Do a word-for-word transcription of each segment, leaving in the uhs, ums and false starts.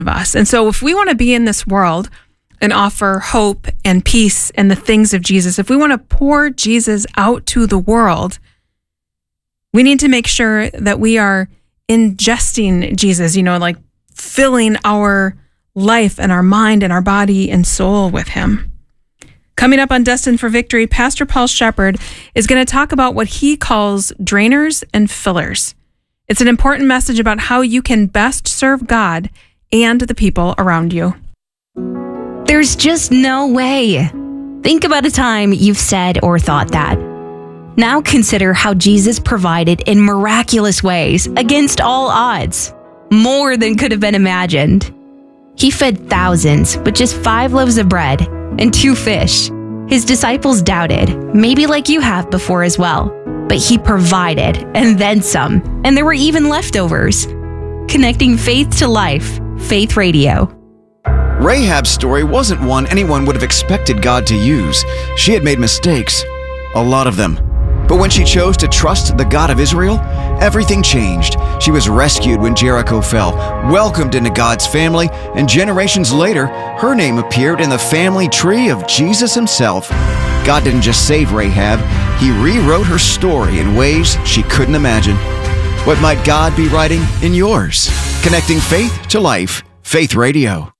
of us. And so if we want to be in this world and offer hope and peace and the things of Jesus, if we want to pour Jesus out to the world, we need to make sure that we are ingesting Jesus, you know, like filling our life and our mind and our body and soul with him. Coming up on Destined for Victory, Pastor Paul Shepherd is going to talk about what he calls drainers and fillers. It's an important message about how you can best serve God and the people around you. There's just no way. Think about a time you've said or thought that. Now consider how Jesus provided in miraculous ways against all odds, more than could have been imagined. He fed thousands with just five loaves of bread and two fish. His disciples doubted, maybe like you have before as well, but he provided and then some, and there were even leftovers. Connecting faith to life, Faith Radio. Rahab's story wasn't one anyone would have expected God to use. She had made mistakes, a lot of them. But when she chose to trust the God of Israel, everything changed. She was rescued when Jericho fell, welcomed into God's family, and generations later, her name appeared in the family tree of Jesus himself. God didn't just save Rahab, he rewrote her story in ways she couldn't imagine. What might God be writing in yours? Connecting faith to life, Faith Radio.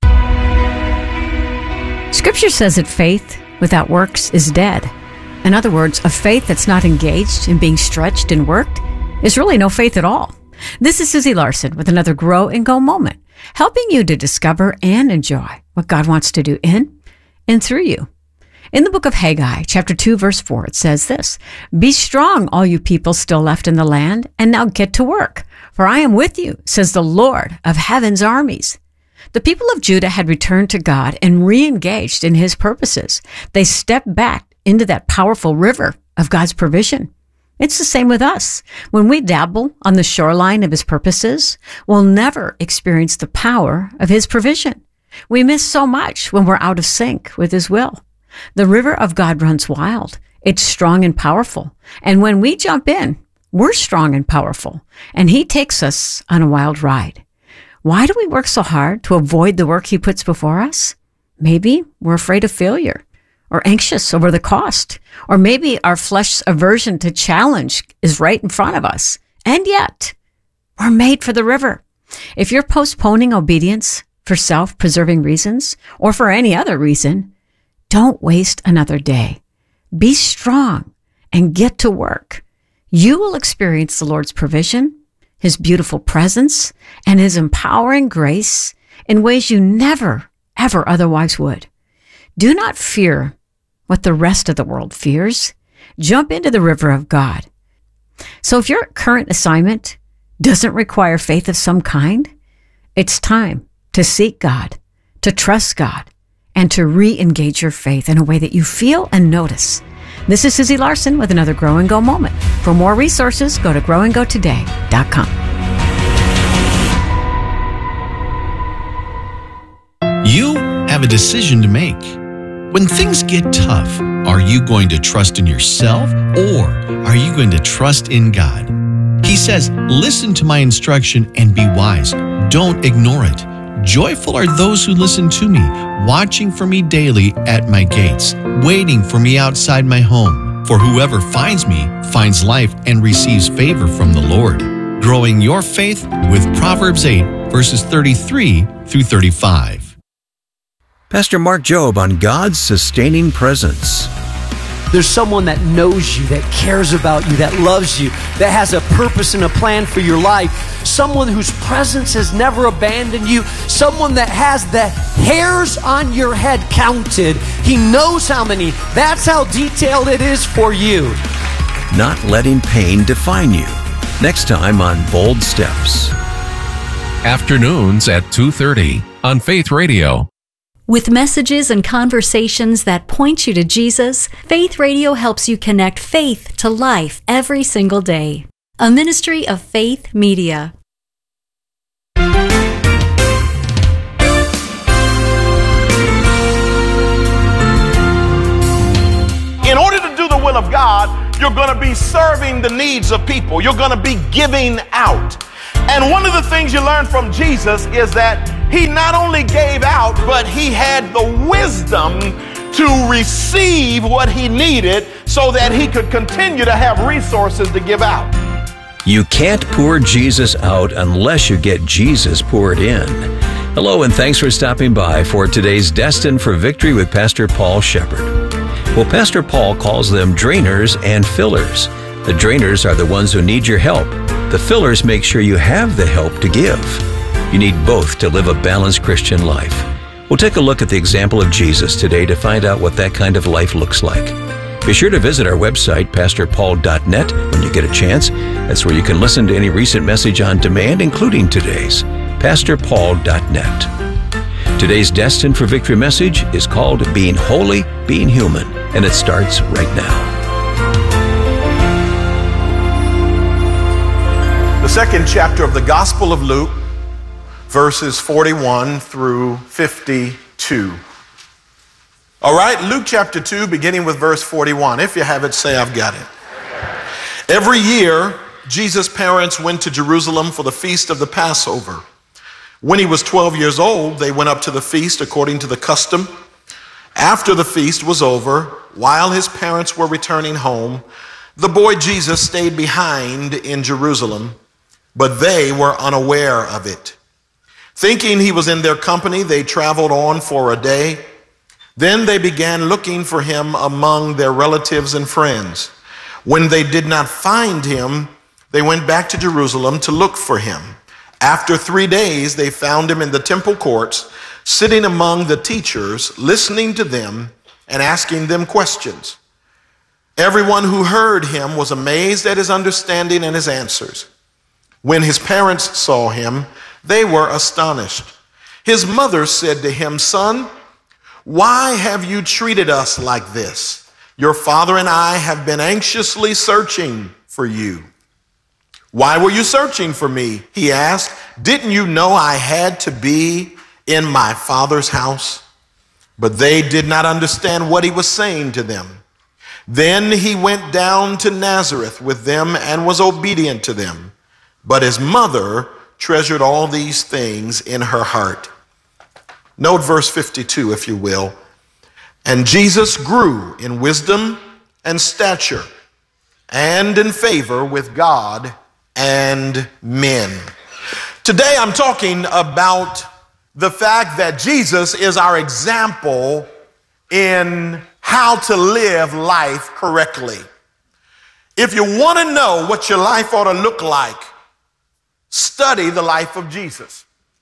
Scripture says that faith without works is dead. In other words, a faith that's not engaged in being stretched and worked is really no faith at all. This is Susie Larson with another Grow and Go moment, helping you to discover and enjoy what God wants to do in and through you. In the book of Haggai, chapter two, verse four, it says this, "Be strong, all you people still left in the land, and now get to work. For I am with you, says the Lord of heaven's armies." The people of Judah had returned to God and re-engaged in his purposes. They stepped back into that powerful river of God's provision. It's the same with us. When we dabble on the shoreline of his purposes, we'll never experience the power of his provision. We miss so much when we're out of sync with his will. The river of God runs wild. It's strong and powerful. And when we jump in, we're strong and powerful. And he takes us on a wild ride. Why do we work so hard to avoid the work he puts before us? Maybe we're afraid of failure, or anxious over the cost, or maybe our flesh's aversion to challenge is right in front of us. And yet, we're made for the river. If you're postponing obedience for self-preserving reasons, or for any other reason, don't waste another day. Be strong and get to work. You will experience the Lord's provision, his beautiful presence, and his empowering grace in ways you never, ever otherwise would. Do not fear what the rest of the world fears. Jump into the river of God. So if your current assignment doesn't require faith of some kind, it's time to seek God, to trust God, and to re-engage your faith in a way that you feel and notice. This is Susie Larson with another Grow and Go moment. For more resources, go to grow and go today dot com. You have a decision to make. When things get tough, are you going to trust in yourself or are you going to trust in God? He says, listen to my instruction and be wise. Don't ignore it. Joyful are those who listen to me, watching for me daily at my gates, waiting for me outside my home. For whoever finds me finds life and receives favor from the Lord. Growing your faith with Proverbs eight, verses thirty-three through thirty-five. Pastor Mark Jobe on God's sustaining presence. There's someone that knows you, that cares about you, that loves you, that has a purpose and a plan for your life. Someone whose presence has never abandoned you. Someone that has the hairs on your head counted. He knows how many. That's how detailed it is for you. Not letting pain define you. Next time on Bold Steps. Afternoons at two thirty on Faith Radio. With messages and conversations that point you to Jesus, Faith Radio helps you connect faith to life every single day. A ministry of Faith Media. In order to do the will of God, you're going to be serving the needs of people. You're going to be giving out. And one of the things you learn from Jesus is that he not only gave out, but he had the wisdom to receive what he needed so that he could continue to have resources to give out. You can't pour Jesus out unless you get Jesus poured in. Hello, and thanks for stopping by for today's Destined for Victory with Pastor Paul Shepherd. Well, Pastor Paul calls them drainers and fillers. The drainers are the ones who need your help. The fillers make sure you have the help to give. You need both to live a balanced Christian life. We'll take a look at the example of Jesus today to find out what that kind of life looks like. Be sure to visit our website, pastor paul dot net, when you get a chance. That's where you can listen to any recent message on demand, including today's, pastor paul dot net. Today's Destined for Victory message is called Being Holy, Being Human, and it starts right now. The second chapter of the Gospel of Luke, verses forty-one through fifty-two. All right, Luke chapter two, beginning with verse forty-one. If you have it, say, I've got it. Every year, Jesus' parents went to Jerusalem for the feast of the Passover. When he was twelve years old, they went up to the feast according to the custom. After the feast was over, while his parents were returning home, the boy Jesus stayed behind in Jerusalem, but they were unaware of it. Thinking he was in their company, they traveled on for a day. Then they began looking for him among their relatives and friends. When they did not find him, they went back to Jerusalem to look for him. After three days, they found him in the temple courts, sitting among the teachers, listening to them and asking them questions. Everyone who heard him was amazed at his understanding and his answers. When his parents saw him, they were astonished. His mother said to him, "Son, why have you treated us like this? Your father and I have been anxiously searching for you." "Why were you searching for me?" he asked. "Didn't you know I had to be in my father's house?" But they did not understand what he was saying to them. Then he went down to Nazareth with them and was obedient to them. But his mother treasured all these things in her heart. Note verse fifty-two, if you will. And Jesus grew in wisdom and stature and in favor with God and men. Today I'm talking about the fact that Jesus is our example in how to live life correctly. If you want to know what your life ought to look like, study the life of Jesus.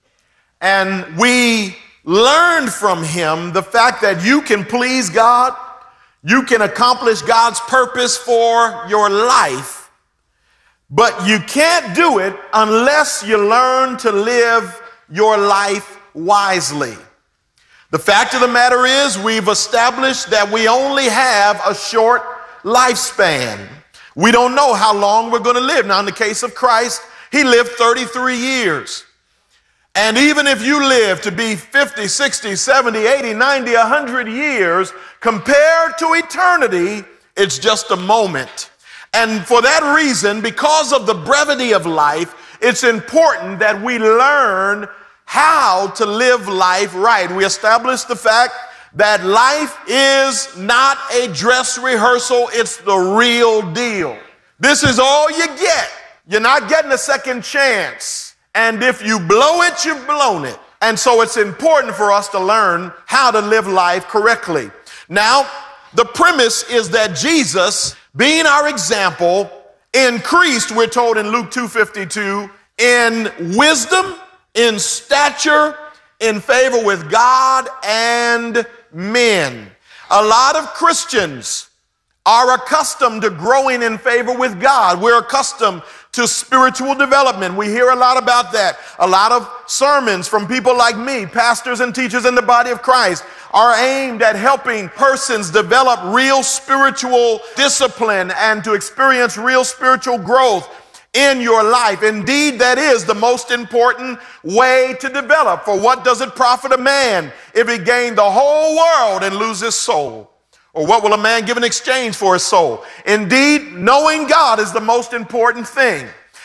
And we learned from him the fact that you can please God, you can accomplish God's purpose for your life, but you can't do it unless you learn to live your life wisely. The fact of the matter is, we've established that we only have a short lifespan. We don't know how long we're going to live. Now, in the case of Christ, he lived thirty-three years. And even if you live to be fifty, sixty, seventy, eighty, ninety, one hundred years, compared to eternity, it's just a moment. And for that reason, because of the brevity of life, it's important that we learn how to live life right. We established the fact that life is not a dress rehearsal, it's the real deal. This is all you get. You're not getting a second chance. And if you blow it, you've blown it. And so it's important for us to learn how to live life correctly. Now, the premise is that Jesus, being our example, increased, we're told in Luke two fifty-two, in wisdom, in stature, in favor with God and men. A lot of Christians are accustomed to growing in favor with God. We're accustomed to spiritual development. We hear a lot about that. A lot of sermons from people like me, pastors and teachers in the body of Christ, are aimed at helping persons develop real spiritual discipline and to experience real spiritual growth in your life. Indeed, that is the most important way to develop. For what does it profit a man if he gain the whole world and lose his soul? Or what will a man give in exchange for his soul? Indeed, knowing God is the most important thing.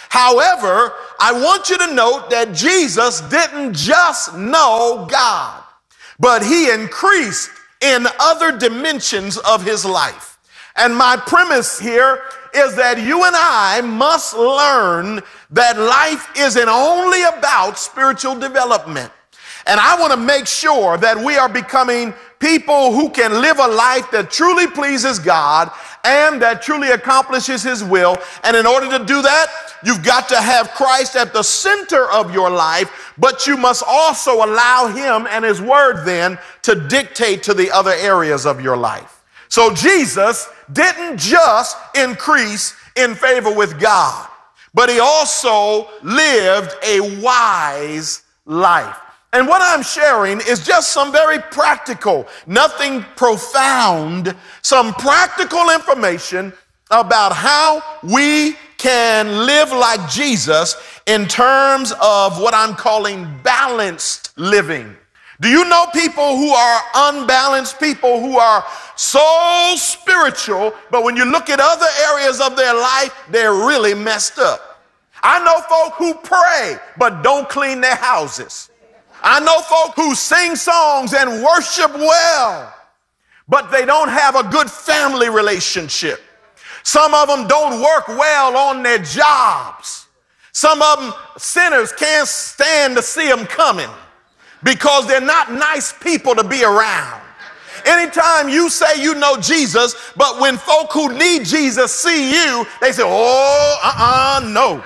However, I want you to note that Jesus didn't just know God, but he increased in other dimensions of his life. And my premise here is that you and I must learn that life isn't only about spiritual development. And I want to make sure that we are becoming people who can live a life that truly pleases God and that truly accomplishes his will. And in order to do that, you've got to have Christ at the center of your life, but you must also allow him and his word then to dictate to the other areas of your life. So Jesus didn't just increase in favor with God, but he also lived a wise life. And what I'm sharing is just some very practical, nothing profound, some practical information about how we can live like Jesus in terms of what I'm calling balanced living. Do you know people who are unbalanced, people who are so spiritual, but when you look at other areas of their life, they're really messed up? I know folk who pray, but don't clean their houses. I know folk who sing songs and worship well, but they don't have a good family relationship. Some of them don't work well on their jobs. Some of them, sinners, can't stand to see them coming because they're not nice people to be around. Anytime you say you know Jesus, but when folk who need Jesus see you, they say, oh, uh-uh, no.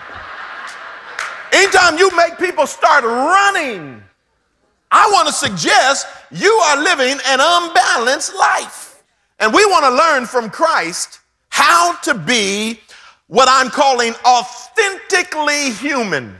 Anytime you make people start running, I want to suggest you are living an unbalanced life. And we want to learn from Christ how to be what I'm calling authentically human.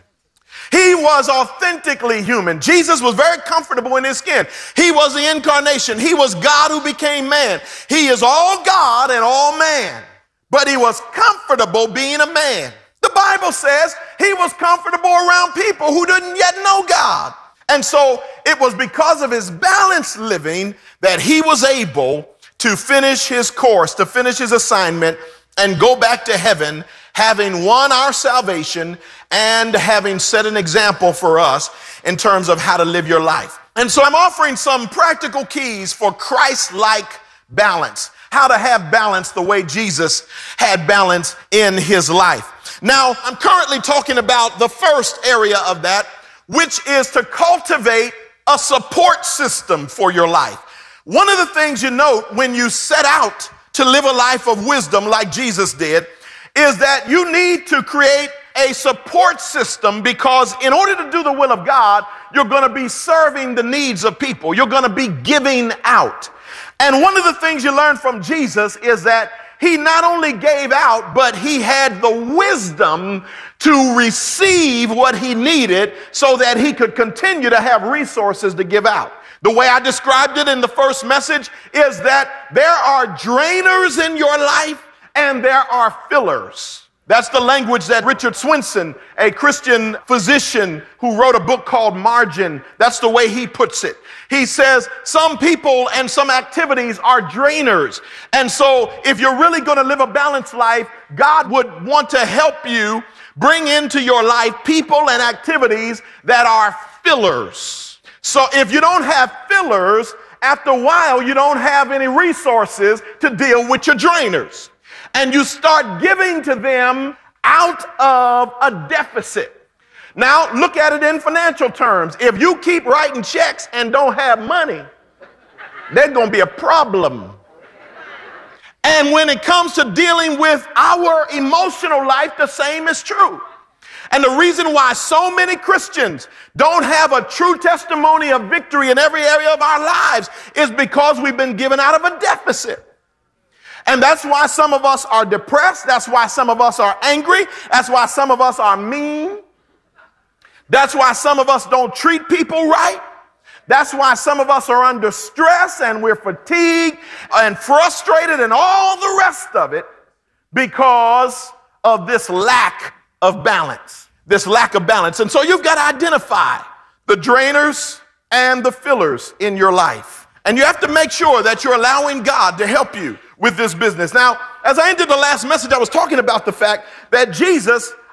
He was authentically human. Jesus was very comfortable in his skin. He was the incarnation. He was God who became man. He is all God and all man, but he was comfortable being a man. The Bible says he was comfortable around people who didn't yet know God. And so it was because of his balanced living that he was able to finish his course, to finish his assignment, and go back to heaven, having won our salvation and having set an example for us in terms of how to live your life. And so I'm offering some practical keys for Christ-like balance, how to have balance the way Jesus had balance in his life. Now, I'm currently talking about the first area of that, which is to cultivate a support system for your life. One of the things you note when you set out to live a life of wisdom like Jesus did is that you need to create a support system, because in order to do the will of God, you're going to be serving the needs of people. You're going to be giving out. And one of the things you learn from Jesus is that he not only gave out, but he had the wisdom to receive what he needed so that he could continue to have resources to give out. The way I described it in the first message is that there are drainers in your life and there are fillers. That's the language that Richard Swenson, a Christian physician who wrote a book called Margin, that's the way he puts it. He says some people and some activities are drainers. And so if you're really going to live a balanced life, God would want to help you bring into your life people and activities that are fillers. So if you don't have fillers, after a while, you don't have any resources to deal with your drainers. And you start giving to them out of a deficit. Now, look at it in financial terms. If you keep writing checks and don't have money, there's going to be a problem. And when it comes to dealing with our emotional life, the same is true. And the reason why so many Christians don't have a true testimony of victory in every area of our lives is because we've been given out of a deficit. And that's why some of us are depressed. That's why some of us are angry. That's why some of us are mean. That's why some of us don't treat people right. That's why some of us are under stress and we're fatigued and frustrated and all the rest of it because of this lack of balance, this lack of balance. And so you've got to identify the drainers and the fillers in your life. And you have to make sure that you're allowing God to help you with this business. Now, as I ended the last message, I was talking about the fact that Jesus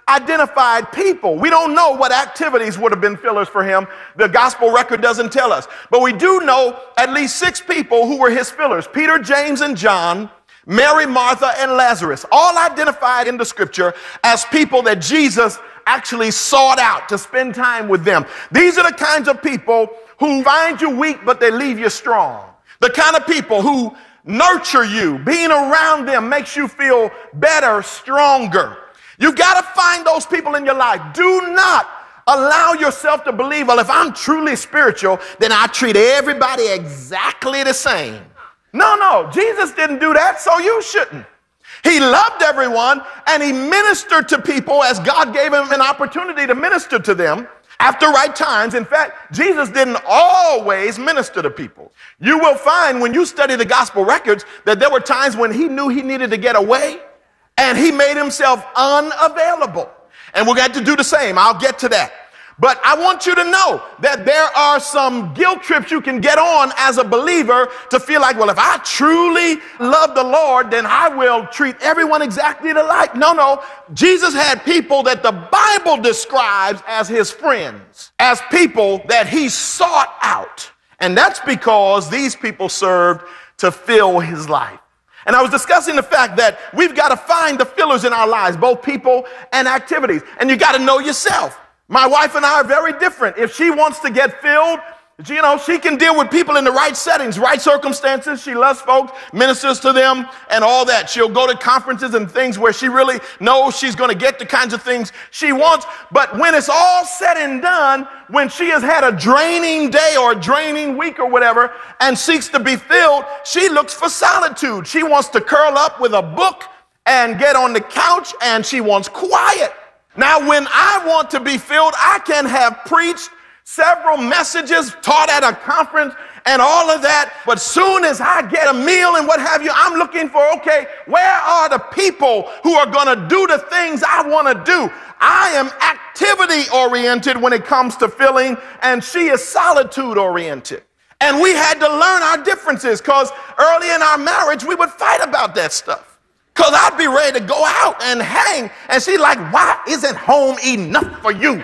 identified people. We don't know what activities would have been fillers for him. The gospel record doesn't tell us. But we do know at least six people who were his fillers: Peter, James, and John, Mary, Martha, and Lazarus, all identified in the scripture as people that Jesus actually sought out to spend time with them. These are the kinds of people who find you weak, but they leave you strong. The kind of people who nurture you. Being around them makes you feel better, stronger. You got to find those people in your life. Do not allow yourself to believe, well, if I'm truly spiritual, then I treat everybody exactly the same. No, no, Jesus didn't do that, so you shouldn't. He loved everyone, and he ministered to people as God gave him an opportunity to minister to them after right times. In fact, Jesus didn't always minister to people. You will find when you study the gospel records that there were times when he knew he needed to get away, and he made himself unavailable. And we're going to do the same. I'll get to that. But I want you to know that there are some guilt trips you can get on as a believer to feel like, well, if I truly love the Lord, then I will treat everyone exactly alike. No, no. Jesus had people that the Bible describes as his friends, as people that he sought out. And that's because these people served to fill his life. And I was discussing the fact that we've got to find the fillers in our lives, both people and activities. And you got to know yourself. My wife and I are very different. If she wants to get filled, you know, she can deal with people in the right settings, right circumstances. She loves folks, ministers to them, and all that. She'll go to conferences and things where she really knows she's going to get the kinds of things she wants. But when it's all said and done, when she has had a draining day or a draining week or whatever and seeks to be filled, she looks for solitude. She wants to curl up with a book and get on the couch, and she wants quiet. Now, when I want to be filled, I can have preached several messages, taught at a conference, and all of that. But soon as I get a meal and what have you, I'm looking for, okay, where are the people who are going to do the things I want to do? I am activity-oriented when it comes to filling, and she is solitude-oriented. And we had to learn our differences, because early in our marriage, we would fight about that stuff. Because I'd be ready to go out and hang. And she's like, why isn't home enough for you?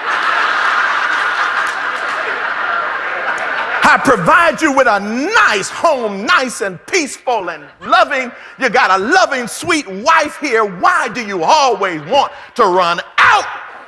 I provide you with a nice home, nice and peaceful and loving. You got a loving, sweet wife here. Why do you always want to run out?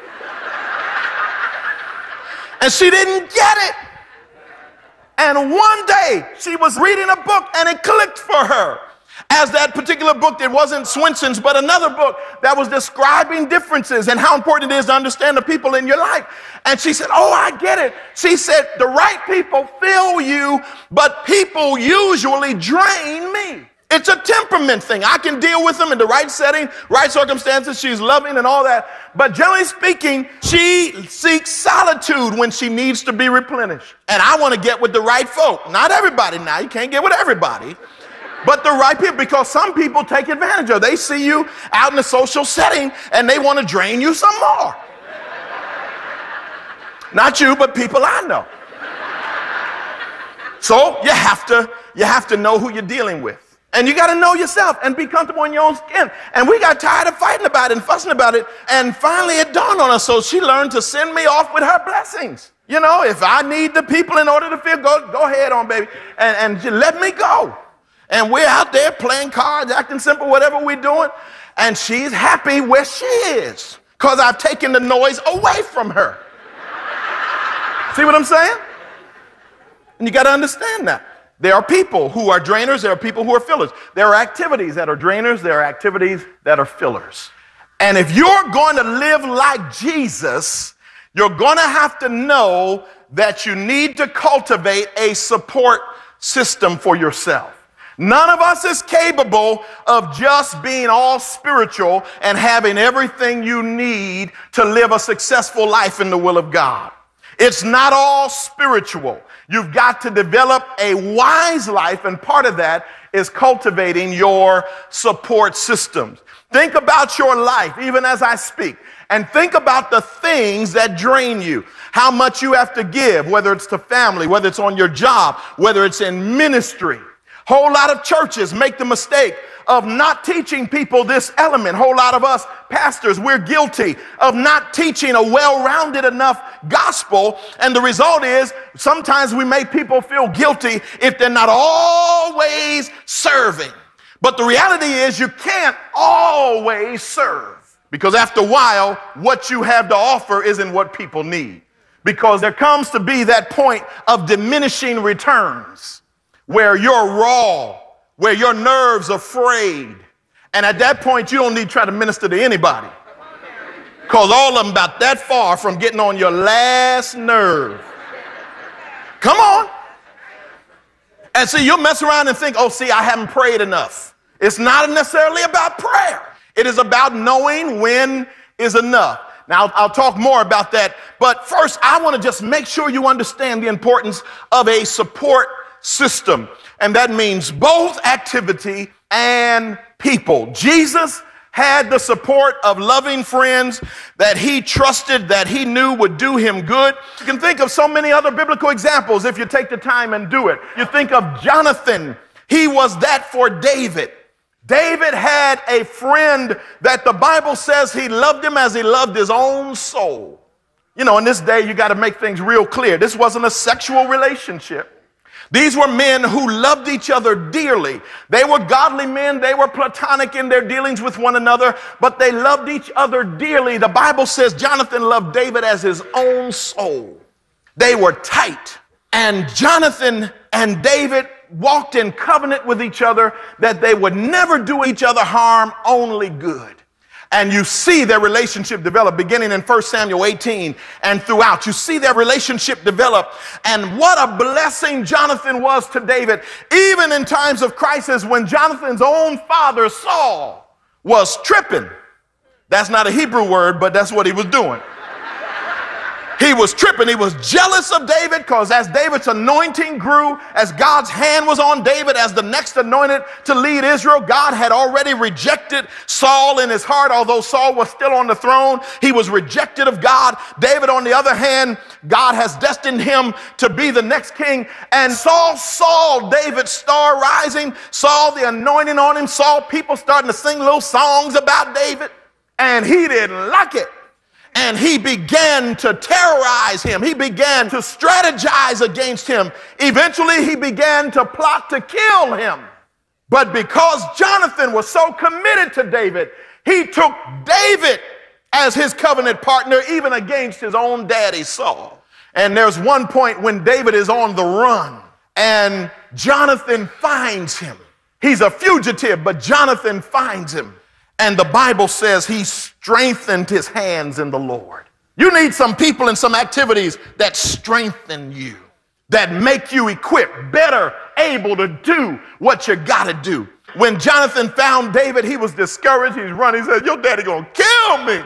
And she didn't get it. And one day she was reading a book and it clicked for her. As that particular book, it wasn't Swenson's, but another book that was describing differences and how important it is to understand the people in your life. And she said, oh, I get it. She said, the right people fill you, but people usually drain me. It's a temperament thing. I can deal with them in the right setting, right circumstances. She's loving and all that. But generally speaking, she seeks solitude when she needs to be replenished. And I want to get with the right folk. Not everybody now. You can't get with everybody. But the right people, because some people take advantage of it. They see you out in a social setting and they want to drain you some more. Not you, but people I know. So you have to, you have to know who you're dealing with. And you got to know yourself and be comfortable in your own skin. And we got tired of fighting about it and fussing about it. And finally it dawned on us. So she learned to send me off with her blessings. You know, if I need the people in order to feel, go, go ahead on, baby. And, and let me go. And we're out there playing cards, acting simple, whatever we're doing. And she's happy where she is because I've taken the noise away from her. See what I'm saying? And you got to understand that. There are people who are drainers. There are people who are fillers. There are activities that are drainers. There are activities that are fillers. And if you're going to live like Jesus, you're going to have to know that you need to cultivate a support system for yourself. None of us is capable of just being all spiritual and having everything you need to live a successful life in the will of God. It's not all spiritual. You've got to develop a wise life, and part of that is cultivating your support systems. Think about your life, even as I speak, and think about the things that drain you. How much you have to give, whether it's to family, whether it's on your job, whether it's in ministry. Whole lot of churches make the mistake of not teaching people this element. Whole lot of us pastors, we're guilty of not teaching a well-rounded enough gospel. And the result is sometimes we make people feel guilty if they're not always serving. But the reality is you can't always serve, because after a while, what you have to offer isn't what people need. Because there comes to be that point of diminishing returns where you're raw, where your nerves are frayed. And at that point, you don't need to try to minister to anybody, because all of them about that far from getting on your last nerve. Come on. And see, you'll mess around and think, oh, see, I haven't prayed enough. It's not necessarily about prayer. It is about knowing when is enough. Now, I'll, I'll talk more about that. But first, I want to just make sure you understand the importance of a support system. And that means both activity and people. Jesus had the support of loving friends that he trusted, that he knew would do him good. You can think of so many other biblical examples if you take the time and do it. You think of Jonathan. He was that for David. David had a friend that the Bible says he loved him as he loved his own soul. You know, in this day, you got to make things real clear. This wasn't a sexual relationship. These were men who loved each other dearly. They were godly men. They were platonic in their dealings with one another, but they loved each other dearly. The Bible says Jonathan loved David as his own soul. They were tight. And Jonathan and David walked in covenant with each other that they would never do each other harm, only good. And you see their relationship develop beginning in First Samuel eighteen and throughout. You see their relationship develop. And what a blessing Jonathan was to David, even in times of crisis when Jonathan's own father, Saul, was tripping. That's not a Hebrew word, but that's what he was doing. He was tripping. He was jealous of David because as David's anointing grew, as God's hand was on David as the next anointed to lead Israel, God had already rejected Saul in his heart. Although Saul was still on the throne, he was rejected of God. David, on the other hand, God has destined him to be the next king. And Saul saw David's star rising, saw the anointing on him, saw people starting to sing little songs about David, and he didn't like it. And he began to terrorize him. He began to strategize against him. Eventually, he began to plot to kill him. But because Jonathan was so committed to David, he took David as his covenant partner, even against his own daddy, Saul. And there's one point when David is on the run, and Jonathan finds him. He's a fugitive, but Jonathan finds him. And the Bible says he strengthened his hands in the Lord. You need some people and some activities that strengthen you, that make you equipped, better able to do what you got to do. When Jonathan found David, he was discouraged. He's running. He said, your daddy going to kill me.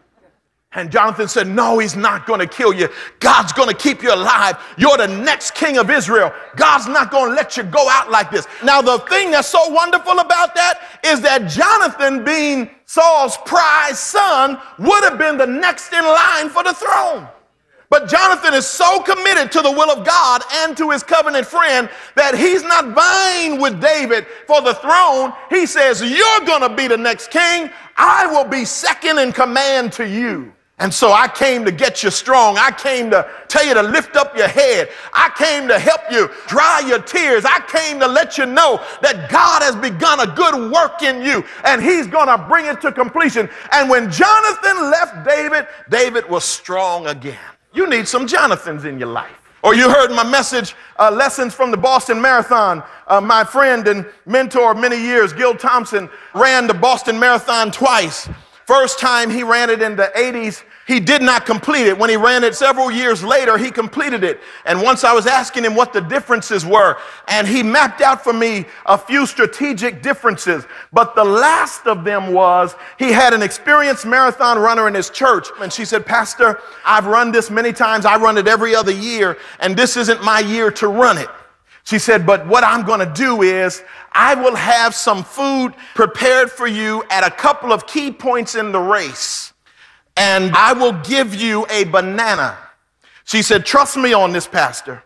And Jonathan said, no, he's not going to kill you. God's going to keep you alive. You're the next king of Israel. God's not going to let you go out like this. Now, the thing that's so wonderful about that is that Jonathan, being Saul's prized son, would have been the next in line for the throne. But Jonathan is so committed to the will of God and to his covenant friend that he's not vying with David for the throne. He says, you're going to be the next king. I will be second in command to you. And so I came to get you strong. I came to tell you to lift up your head. I came to help you dry your tears. I came to let you know that God has begun a good work in you, and he's going to bring it to completion. And when Jonathan left David, David was strong again. You need some Jonathans in your life. Or you heard my message, uh, Lessons from the Boston Marathon. Uh, my friend and mentor of many years, Gil Thompson, ran the Boston Marathon twice. First time he ran it in the eighties, he did not complete it. When he ran it several years later, he completed it. And once I was asking him what the differences were, and he mapped out for me a few strategic differences. But the last of them was he had an experienced marathon runner in his church. And she said, Pastor, I've run this many times. I run it every other year, and this isn't my year to run it. She said, but what I'm going to do is I will have some food prepared for you at a couple of key points in the race, and I will give you a banana. She said, trust me on this, Pastor.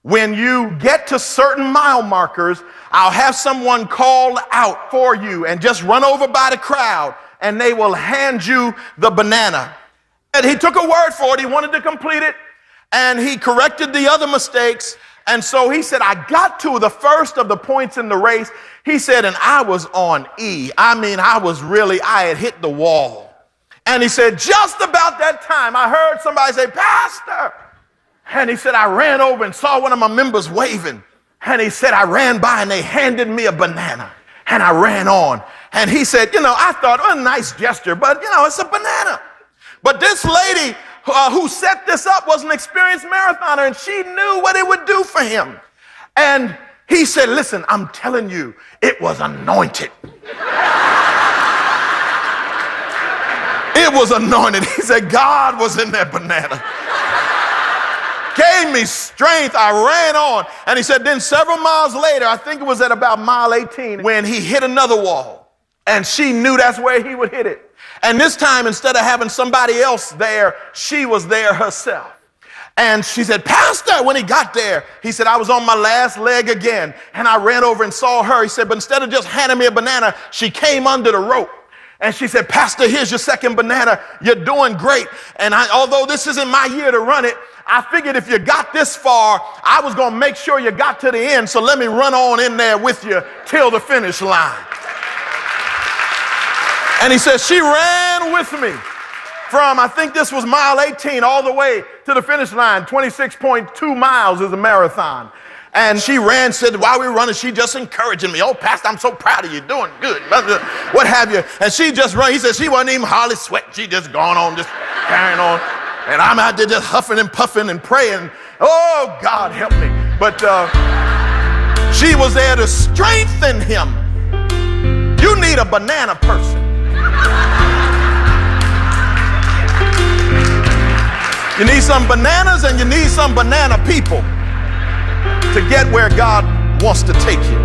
when you get to certain mile markers, I'll have someone call out for you and just run over by the crowd, and they will hand you the banana. And he took a word for it. He wanted to complete it, and he corrected the other mistakes. And so he said, I got to the first of the points in the race. He said, and I was on E. I mean, I was really, I had hit the wall. And he said, just about that time, I heard somebody say, Pastor. And he said, I ran over and saw one of my members waving. And he said, I ran by and they handed me a banana. And I ran on. And he said, you know, I thought, oh, a nice gesture, but, you know, it's a banana. But this lady uh, who set this up was an experienced marathoner, and she knew what it would do for him. And he said, listen, I'm telling you, it was anointed. It was anointed. He said, God was in that banana. Gave me strength. I ran on. And he said, then several miles later, I think it was at about mile eighteen, when he hit another wall. And she knew that's where he would hit it. And this time, instead of having somebody else there, she was there herself. And she said, Pastor, when he got there, he said, I was on my last leg again. And I ran over and saw her. He said, but instead of just handing me a banana, she came under the rope. And she said, Pastor, here's your second banana. You're doing great. And I, although this isn't my year to run it, I figured if you got this far, I was going to make sure you got to the end. So let me run on in there with you till the finish line. And he said, she ran with me from, I think this was mile eighteen, all the way to the finish line. twenty-six point two miles is a marathon. And she ran, said, while we were running, she just encouraging me. Oh, Pastor, I'm so proud of you, doing good. What have you? And she just run. He said she wasn't even hardly sweating. She just gone on, just carrying on. And I'm out there just huffing and puffing and praying. Oh, God, help me. But uh, she was there to strengthen him. You need a banana person. You need some bananas and you need some banana people to get where God wants to take you.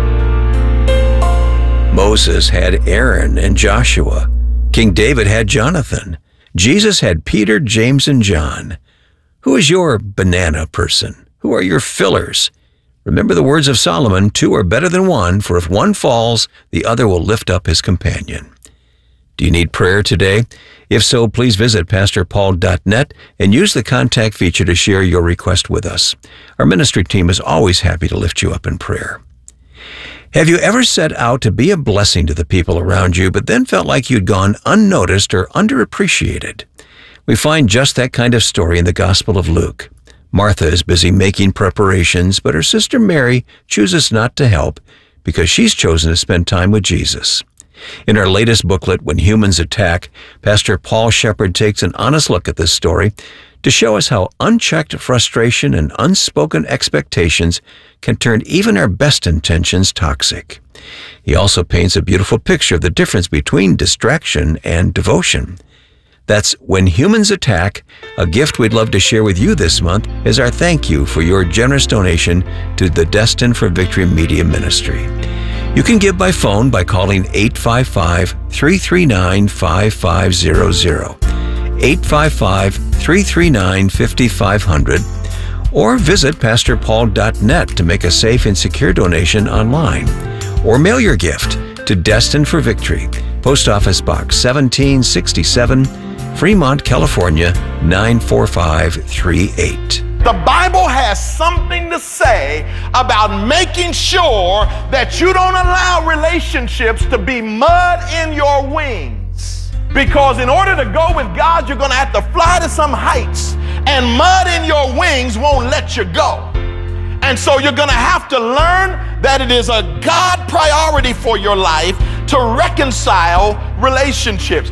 Moses had Aaron and Joshua. King David had Jonathan. Jesus had Peter, James, and John. Who is your banana person? Who are your fillers? Remember the words of Solomon, two are better than one, for if one falls, the other will lift up his companion. Do you need prayer today? If so, please visit pastor paul dot net and use the contact feature to share your request with us. Our ministry team is always happy to lift you up in prayer. Have you ever set out to be a blessing to the people around you, but then felt like you'd gone unnoticed or underappreciated? We find just that kind of story in the Gospel of Luke. Martha is busy making preparations, but her sister Mary chooses not to help because she's chosen to spend time with Jesus. In our latest booklet, When Humans Attack, Pastor Paul Shepard takes an honest look at this story to show us how unchecked frustration and unspoken expectations can turn even our best intentions toxic. He also paints a beautiful picture of the difference between distraction and devotion. That's When Humans Attack, a gift we'd love to share with you this month as our thank you for your generous donation to the Destined for Victory Media Ministry. You can give by phone by calling eight five five, three three nine, five five zero zero, eight five five, three three nine, five five zero zero, or visit pastor paul dot net to make a safe and secure donation online, or mail your gift to Destined for Victory, Post Office Box seventeen sixty-seven, Fremont, California, nine four five three eight. The Bible has something to say about making sure that you don't allow relationships to be mud in your wings. Because in order to go with God, you're going to have to fly to some heights, and mud in your wings won't let you go. And so you're going to have to learn that it is a God priority for your life to reconcile relationships.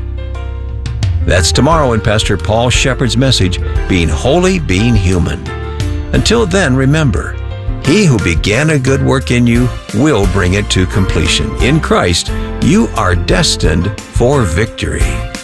That's tomorrow in Pastor Paul Shepard's message, Being Holy, Being Human. Until then, remember, he who began a good work in you will bring it to completion. In Christ, you are destined for victory.